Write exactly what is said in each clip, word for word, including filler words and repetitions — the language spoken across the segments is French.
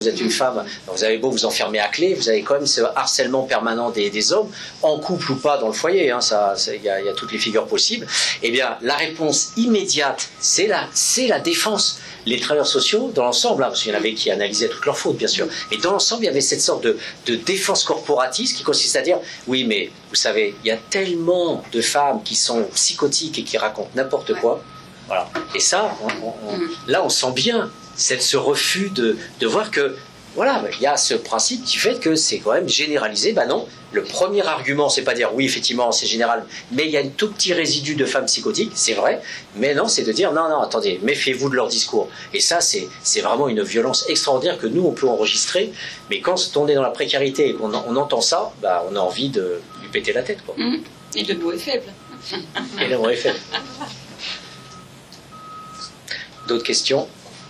Vous êtes une femme, vous avez beau vous enfermer à clé, vous avez quand même ce harcèlement permanent des, des hommes, en couple ou pas dans le foyer, hein, ça, il y, y a toutes les figures possibles. Eh bien, la réponse immédiate, c'est la, c'est la défense. Les travailleurs sociaux, dans l'ensemble, hein, parce qu'il y en avait qui analysaient toutes leurs fautes, bien sûr, mais dans l'ensemble, il y avait cette sorte de, de défense corporatiste qui consiste à dire, oui, mais vous savez, il y a tellement de femmes qui sont psychotiques et qui racontent n'importe quoi. Voilà. Et ça, on, on, on, là, on sent bien c'est ce refus de, de voir que, voilà, il y a ce principe qui fait que c'est quand même généralisé. Ben non, le premier argument, c'est pas dire oui, effectivement, c'est général, mais il y a un tout petit résidu de femmes psychotiques, c'est vrai, mais non, c'est de dire non, non, attendez, méfiez-vous de leur discours. Et ça, c'est, c'est vraiment une violence extraordinaire que nous, on peut enregistrer, mais quand on est dans la précarité et qu'on on entend ça, ben, on a envie de lui péter la tête, quoi. Mmh. Et le mot est faible. Et le mot est faible. D'autres questions?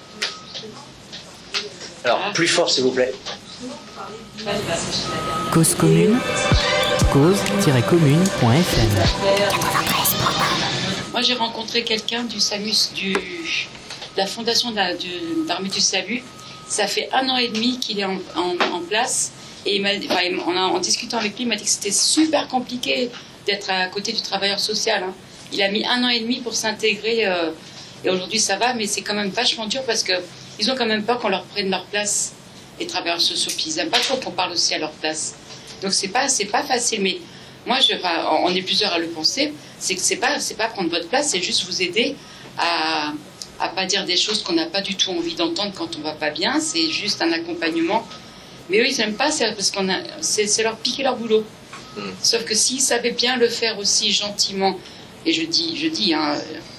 Alors, plus fort, s'il vous plaît. Cause commune, cause tiret commune point f m. Moi, j'ai rencontré quelqu'un du SAMUS, du, de la Fondation d'Armée du Salut. Ça fait un an et demi qu'il est en, en, en place. Et il m'a, enfin, en, en discutant avec lui, il m'a dit que c'était super compliqué d'être à côté du travailleur social. Hein. Il a mis un an et demi pour s'intégrer. Euh, et aujourd'hui, ça va, mais c'est quand même vachement dur parce que ils ont quand même peur qu'on leur prenne leur place, les travailleurs sociaux, puis ils n'aiment pas trop qu'on parle aussi à leur place. Donc c'est pas, c'est pas facile, mais moi, je, enfin, on est plusieurs à le penser, c'est que c'est pas, c'est pas prendre votre place, c'est juste vous aider à, à pas dire des choses qu'on n'a pas du tout envie d'entendre quand on va pas bien, c'est juste un accompagnement. Mais eux, ils n'aiment pas, c'est parce qu'on a, c'est, c'est leur piquer leur boulot. Mmh. Sauf que s'ils savaient bien le faire aussi gentiment, et je dis, je dis, hein,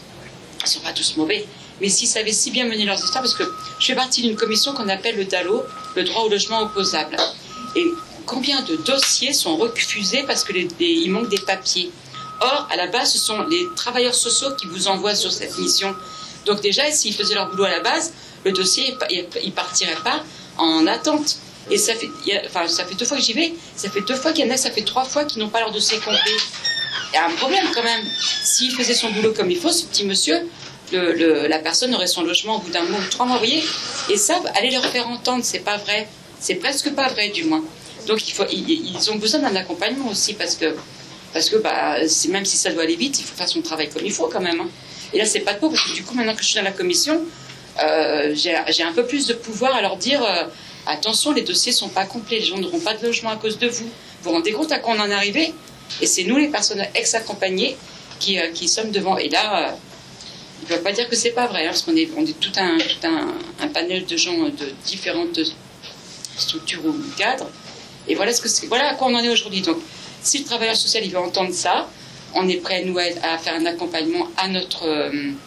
ils sont pas tous mauvais, mais s'ils savaient si bien mener leurs histoires, parce que je fais partie d'une commission qu'on appelle le D A L O, le droit au logement opposable. Et combien de dossiers sont refusés parce qu'il manque des papiers? Or, à la base, ce sont les travailleurs sociaux qui vous envoient sur cette mission. Donc déjà, s'ils faisaient leur boulot à la base, le dossier, il ne partirait pas en attente. Et ça fait, il y a, enfin, ça fait deux fois que j'y vais, ça fait deux fois qu'il y en a, ça fait trois fois qu'ils n'ont pas leur dossier complet. Il y a un problème quand même. S'il faisait son boulot comme il faut, ce petit monsieur, Le, le, la personne aurait son logement au bout d'un mois ou trois mois, vous voyez. Et ça, allez leur faire entendre, c'est pas vrai. C'est presque pas vrai, du moins. Donc, il faut, ils, ils ont besoin d'un accompagnement aussi, parce que, parce que bah, même si ça doit aller vite, il faut faire son travail comme il faut, quand même. Hein. Et là, c'est pas de peau, parce que du coup, maintenant que je suis dans la commission, euh, j'ai, j'ai un peu plus de pouvoir à leur dire euh, attention, les dossiers sont pas complets, les gens n'auront pas de logement à cause de vous. Vous vous rendez compte à quoi on en est arrivé? Et c'est nous, les personnes ex-accompagnées, qui, euh, qui sommes devant. Et là, euh, ils ne peuvent pas dire que c'est pas vrai, hein, parce qu'on est, on est tout, un, tout un, un panel de gens de différentes structures ou cadres. Et voilà, ce que c'est, voilà à quoi on en est aujourd'hui. Donc, si le travailleur social il veut entendre ça, on est prêt, nous, à, à faire un accompagnement à notre, euh,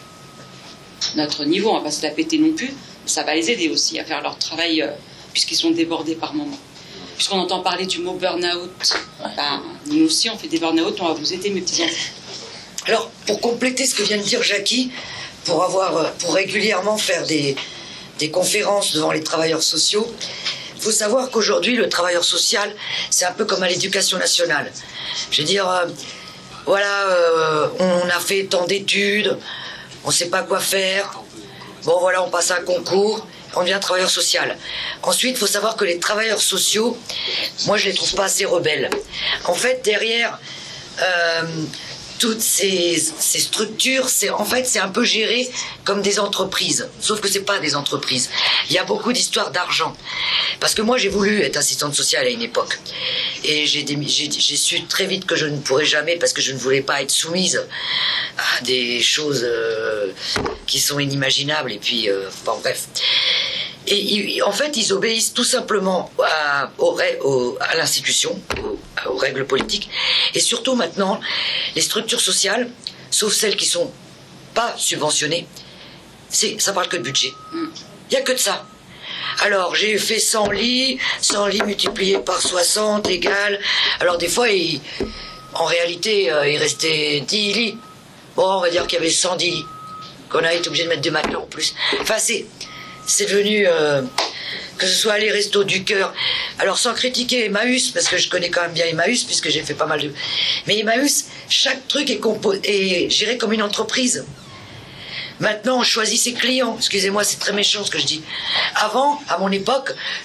notre niveau. On ne va pas se la péter non plus. Ça va les aider aussi à faire leur travail, euh, puisqu'ils sont débordés par moment. Puisqu'on entend parler du mot burn-out, ben, nous aussi, on fait des burn-out, on va vous aider, mes petits-enfants. Alors, pour compléter ce que vient de dire Jackie, pour, avoir, pour régulièrement faire des, des conférences devant les travailleurs sociaux, il faut savoir qu'aujourd'hui, le travailleur social, c'est un peu comme à l'éducation nationale. Je veux dire, euh, voilà, euh, on a fait tant d'études, on ne sait pas quoi faire, bon voilà, on passe un concours, on devient travailleur social. Ensuite, il faut savoir que les travailleurs sociaux, moi je ne les trouve pas assez rebelles. En fait, derrière... Euh, toutes ces, ces structures, c'est, en fait, c'est un peu géré comme des entreprises. Sauf que c'est pas des entreprises. Il y a beaucoup d'histoires d'argent. Parce que moi, j'ai voulu être assistante sociale à une époque. Et j'ai, j'ai, j'ai su très vite que je ne pourrais jamais, parce que je ne voulais pas être soumise à des choses euh, qui sont inimaginables. Et puis, euh, enfin bref. Et ils, en fait, ils obéissent tout simplement à, au, au, à l'institution, aux, aux règles politiques. Et surtout maintenant, les structures sociales, sauf celles qui sont pas subventionnées, c'est, ça parle que de budget. Il n'y a que de ça. Alors, j'ai fait cent lits, cent lits multipliés par soixante égale... Alors, des fois, il, en réalité, euh, il restait dix lits. Bon, on va dire qu'il y avait cent dix lits. Qu'on a été obligé de mettre des matelas en plus. Enfin, c'est... C'est devenu, euh, que ce soit les restos du cœur. Alors, sans critiquer Emmaüs, parce que je connais quand même bien Emmaüs, puisque j'ai fait pas mal de... Mais Emmaüs, chaque truc est, compo... est géré comme une entreprise. Maintenant, on choisit ses clients. Excusez-moi, c'est très méchant ce que je dis. Avant, à mon époque,